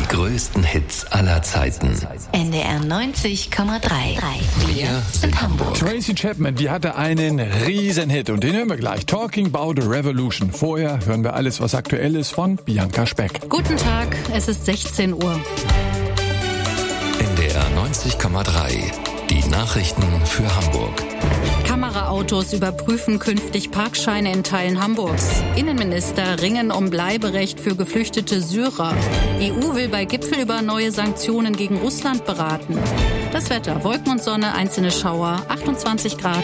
größten Hits aller Zeiten. NDR 90,3. Wir sind Hamburg. Tracy Chapman, die hatte einen Riesenhit und den hören wir gleich. Talking About a Revolution. Vorher hören wir alles, was aktuell ist von Bianca Speck. Guten Tag, es ist 16 Uhr. NDR 90,3. Die Nachrichten für Hamburg. Kameraautos überprüfen künftig Parkscheine in Teilen Hamburgs. Innenminister ringen um Bleiberecht für geflüchtete Syrer. EU will bei Gipfel über neue Sanktionen gegen Russland beraten. Das Wetter: Wolken und Sonne, einzelne Schauer, 28 Grad.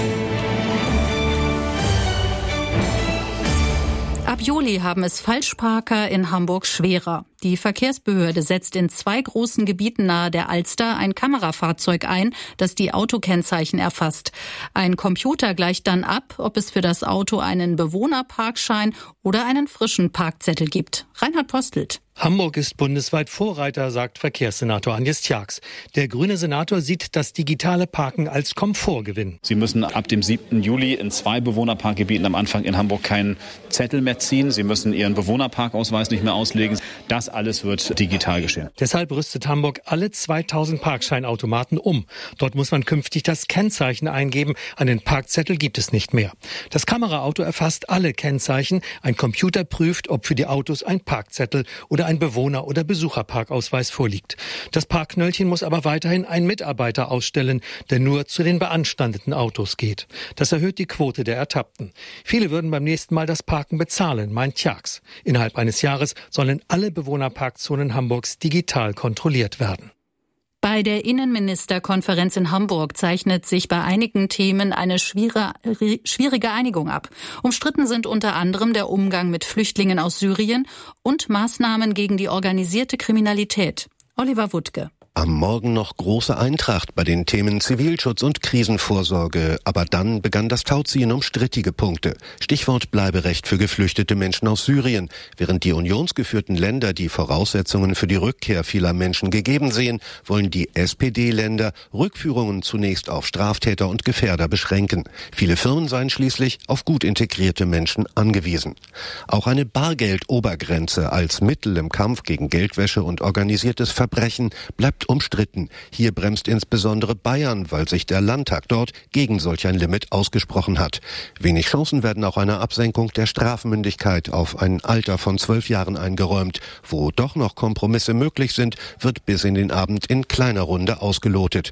Ab Juli haben es Falschparker in Hamburg schwerer. Die Verkehrsbehörde setzt in 2 großen Gebieten nahe der Alster ein Kamerafahrzeug ein, das die Autokennzeichen erfasst. Ein Computer gleicht dann ab, ob es für das Auto einen Bewohnerparkschein oder einen frischen Parkzettel gibt. Reinhard Postelt. Hamburg ist bundesweit Vorreiter, sagt Verkehrssenator Agnes Tjax. Der grüne Senator sieht das digitale Parken als Komfortgewinn. Sie müssen ab dem 7. Juli in 2 Bewohnerparkgebieten am Anfang in Hamburg keinen Zettel mehr ziehen. Sie müssen Ihren Bewohnerparkausweis nicht mehr auslegen. Das alles wird digital geschehen. Deshalb rüstet Hamburg alle 2000 Parkscheinautomaten um. Dort muss man künftig das Kennzeichen eingeben. Einen Parkzettel gibt es nicht mehr. Das Kameraauto erfasst alle Kennzeichen. Ein Computer prüft, ob für die Autos ein Parkzettel oder ein Bewohner- oder Besucherparkausweis vorliegt. Das Parkknöllchen muss aber weiterhin ein Mitarbeiter ausstellen, der nur zu den beanstandeten Autos geht. Das erhöht die Quote der Ertappten. Viele würden beim nächsten Mal das Parken bezahlen, meint Tjax. Innerhalb eines Jahres sollen alle Bewohnerparkzonen Hamburgs digital kontrolliert werden. Bei der Innenministerkonferenz in Hamburg zeichnet sich bei einigen Themen eine schwierige Einigung ab. Umstritten sind unter anderem der Umgang mit Flüchtlingen aus Syrien und Maßnahmen gegen die organisierte Kriminalität. Oliver Wuttke. Am Morgen noch große Eintracht bei den Themen Zivilschutz und Krisenvorsorge. Aber dann begann das Tauziehen um strittige Punkte. Stichwort Bleiberecht für geflüchtete Menschen aus Syrien. Während die unionsgeführten Länder die Voraussetzungen für die Rückkehr vieler Menschen gegeben sehen, wollen die SPD-Länder Rückführungen zunächst auf Straftäter und Gefährder beschränken. Viele Firmen seien schließlich auf gut integrierte Menschen angewiesen. Auch eine Bargeldobergrenze als Mittel im Kampf gegen Geldwäsche und organisiertes Verbrechen bleibt umstritten. Hier bremst insbesondere Bayern, weil sich der Landtag dort gegen solch ein Limit ausgesprochen hat. Wenig Chancen werden auch einer Absenkung der Strafmündigkeit auf ein Alter von 12 Jahren eingeräumt. Wo doch noch Kompromisse möglich sind, wird bis in den Abend in kleiner Runde ausgelotet.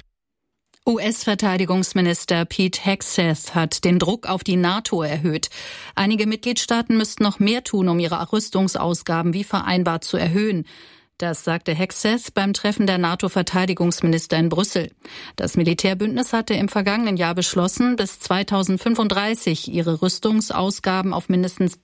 US-Verteidigungsminister Pete Hegseth hat den Druck auf die NATO erhöht. Einige Mitgliedstaaten müssten noch mehr tun, um ihre Rüstungsausgaben wie vereinbart zu erhöhen. Das sagte Hegseth beim Treffen der NATO-Verteidigungsminister in Brüssel. Das Militärbündnis hatte im vergangenen Jahr beschlossen, bis 2035 ihre Rüstungsausgaben auf mindestens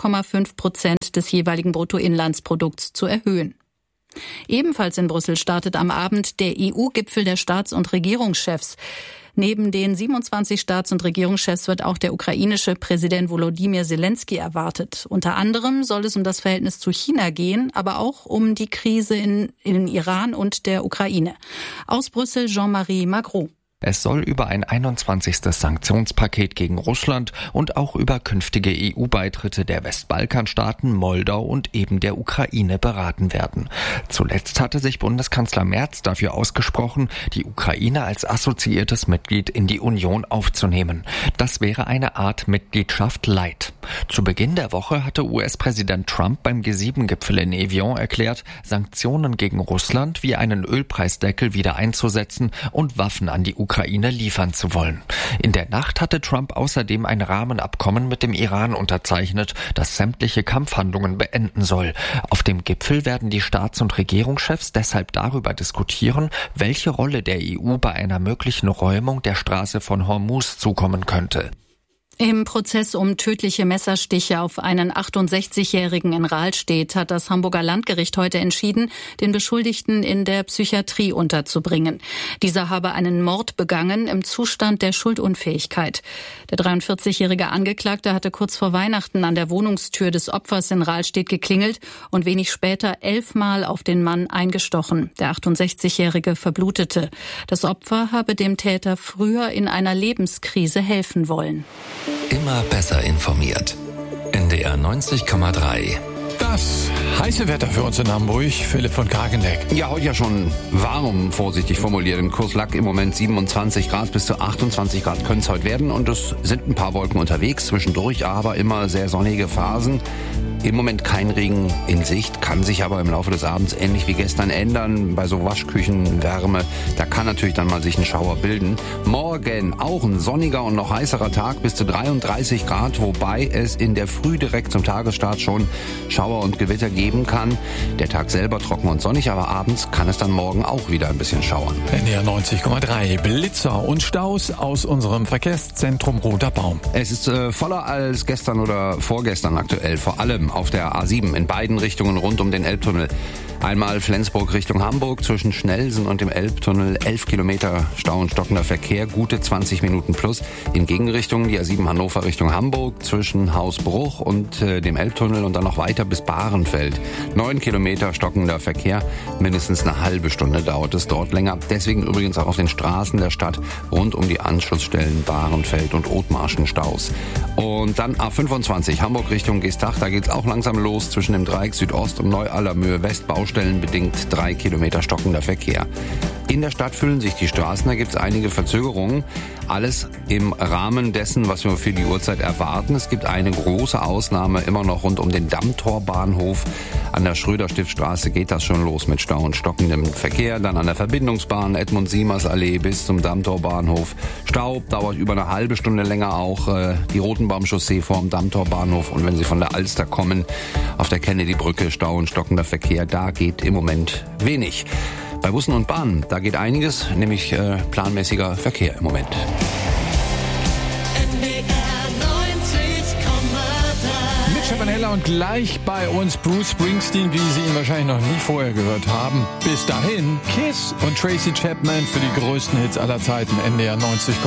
3,5% des jeweiligen Bruttoinlandsprodukts zu erhöhen. Ebenfalls in Brüssel startet am Abend der EU-Gipfel der Staats- und Regierungschefs. Neben den 27 Staats- und Regierungschefs wird auch der ukrainische Präsident Volodymyr Zelensky erwartet. Unter anderem soll es um das Verhältnis zu China gehen, aber auch um die Krise in Iran und der Ukraine. Aus Brüssel Jean-Marie Magro. Es soll über ein 21. Sanktionspaket gegen Russland und auch über künftige EU-Beitritte der Westbalkanstaaten, Moldau und eben der Ukraine beraten werden. Zuletzt hatte sich Bundeskanzler Merz dafür ausgesprochen, die Ukraine als assoziiertes Mitglied in die Union aufzunehmen. Das wäre eine Art Mitgliedschaft light. Zu Beginn der Woche hatte US-Präsident Trump beim G7-Gipfel in Evian erklärt, Sanktionen gegen Russland wie einen Ölpreisdeckel wieder einzusetzen und Waffen an die Ukraine liefern zu wollen. In der Nacht hatte Trump außerdem ein Rahmenabkommen mit dem Iran unterzeichnet, das sämtliche Kampfhandlungen beenden soll. Auf dem Gipfel werden die Staats- und Regierungschefs deshalb darüber diskutieren, welche Rolle der EU bei einer möglichen Räumung der Straße von Hormuz zukommen könnte. Im Prozess um tödliche Messerstiche auf einen 68-Jährigen in Rahlstedt hat das Hamburger Landgericht heute entschieden, den Beschuldigten in der Psychiatrie unterzubringen. Dieser habe einen Mord begangen im Zustand der Schuldunfähigkeit. Der 43-jährige Angeklagte hatte kurz vor Weihnachten an der Wohnungstür des Opfers in Rahlstedt geklingelt und wenig später 11 Mal auf den Mann eingestochen. Der 68-jährige verblutete. Das Opfer habe dem Täter früher in einer Lebenskrise helfen wollen. Immer besser informiert. NDR 90,3. Das heiße Wetter für uns in Hamburg. Philipp von Kageneck. Ja, heute ja schon warm, vorsichtig formuliert. Im Kurs lag im Moment 27 Grad, bis zu 28 Grad können es heute werden. Und es sind ein paar Wolken unterwegs, zwischendurch aber immer sehr sonnige Phasen. Im Moment kein Regen in Sicht, kann sich aber im Laufe des Abends ähnlich wie gestern ändern. Bei so Waschküchenwärme, da kann natürlich dann mal sich ein Schauer bilden. Morgen auch ein sonniger und noch heißerer Tag, bis zu 33 Grad, wobei es in der Früh direkt zum Tagesstart schon Schauer und Gewitter geben kann. Der Tag selber trocken und sonnig, aber abends kann es dann morgen auch wieder ein bisschen schauern. NDR 90,3, Blitzer und Staus aus unserem Verkehrszentrum Roter Baum. Es ist voller als gestern oder vorgestern aktuell, vor allem auf der A7 in beiden Richtungen rund um den Elbtunnel. Einmal Flensburg Richtung Hamburg zwischen Schnellsen und dem Elbtunnel 11 Kilometer Stau und stockender Verkehr, gute 20 Minuten plus. In Gegenrichtung die A7 Hannover Richtung Hamburg zwischen Hausbruch und dem Elbtunnel und dann noch weiter bis Bahrenfeld. 9 Kilometer stockender Verkehr, mindestens eine halbe Stunde dauert es dort länger. Deswegen übrigens auch auf den Straßen der Stadt rund um die Anschlussstellen Bahrenfeld und Othmarschen Staus. Und dann A25 Hamburg Richtung Geestach, da geht's auch langsam los zwischen dem Dreieck Südost und Neu-Allermöhe West, baustellenbedingt 3 Kilometer stockender Verkehr. In der Stadt füllen sich die Straßen, da gibt's einige Verzögerungen. Alles im Rahmen dessen, was wir für die Uhrzeit erwarten. Es gibt eine große Ausnahme immer noch rund um den Dammtorbahnhof. An der Schröder-Stift-Straße geht das schon los mit Stau und stockendem Verkehr. Dann an der Verbindungsbahn Edmund-Siemers-Allee bis zum Dammtorbahnhof. Stau dauert über eine halbe Stunde länger auch. Die Rotenbaum-Chaussee vorm Dammtorbahnhof. Und wenn Sie von der Alster kommen, auf der Kennedy-Brücke Stau und stockender Verkehr. Da geht im Moment wenig. Bei Bussen und Bahnen, da geht einiges, nämlich planmäßiger Verkehr im Moment. Mit Chabanella und gleich bei uns Bruce Springsteen, wie Sie ihn wahrscheinlich noch nie vorher gehört haben. Bis dahin Kiss und Tracy Chapman für die größten Hits aller Zeiten, NDR 90,3.